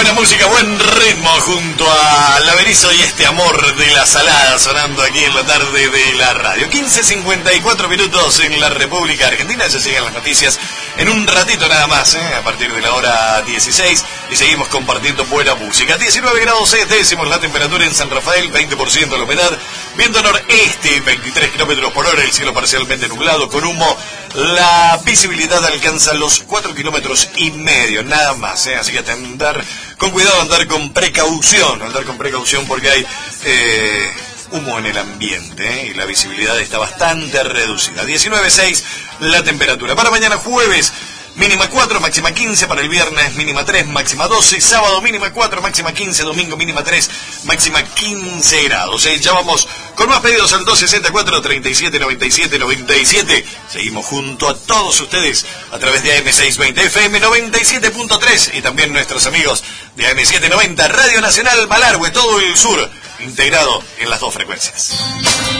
Buena música, buen ritmo junto a Laberizo y este amor de la salada sonando aquí en la tarde de la radio. 15:54 minutos en la República Argentina. Ya llegan las noticias en un ratito nada más, a partir de la hora 16, y seguimos compartiendo buena música. 19 grados 6 décimos la temperatura en San Rafael, 20% la humedad, viento noreste, 23 kilómetros por hora, el cielo parcialmente nublado con humo. La visibilidad alcanza los 4,5 kilómetros, nada más, así que andar con cuidado, andar con precaución porque hay humo en el ambiente, y la visibilidad está bastante reducida. 19,6 la temperatura. Para mañana jueves, mínima 4, máxima 15, para el viernes mínima 3, máxima 12, sábado mínima 4, máxima 15, domingo mínima 3, máxima 15 grados. Ya vamos con más pedidos al 264 37 97 97. Seguimos junto a todos ustedes a través de AM620 FM 97.3 y también nuestros amigos de AM790 Radio Nacional Malargüe, todo el sur integrado en las dos frecuencias.